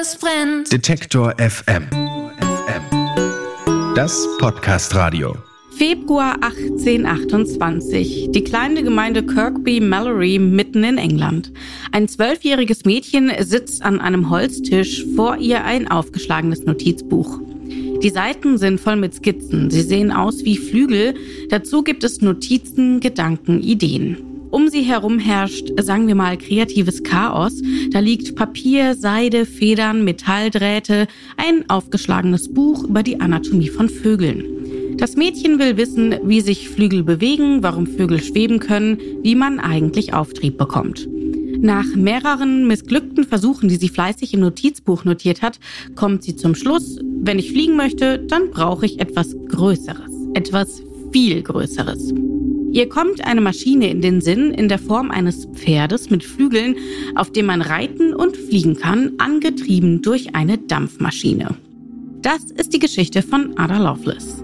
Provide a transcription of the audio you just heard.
es brennt. Detektor FM. Das Podcast-Radio. Februar 1828. Die kleine Gemeinde Kirkby Mallory mitten in England. Ein 12-jähriges Mädchen sitzt an einem Holztisch, vor ihr ein aufgeschlagenes Notizbuch. Die Seiten sind voll mit Skizzen. Sie sehen aus wie Flügel. Dazu gibt es Notizen, Gedanken, Ideen. Um sie herum herrscht, sagen wir mal, kreatives Chaos. Da liegt Papier, Seide, Federn, Metalldrähte, ein aufgeschlagenes Buch über die Anatomie von Vögeln. Das Mädchen will wissen, wie sich Flügel bewegen, warum Vögel schweben können, wie man eigentlich Auftrieb bekommt. Nach mehreren missglückten Versuchen, die sie fleißig im Notizbuch notiert hat, kommt sie zum Schluss: Wenn ich fliegen möchte, dann brauche ich etwas Größeres, etwas viel Größeres. Ihr kommt eine Maschine in den Sinn in der Form eines Pferdes mit Flügeln, auf dem man reiten und fliegen kann, angetrieben durch eine Dampfmaschine. Das ist die Geschichte von Ada Lovelace.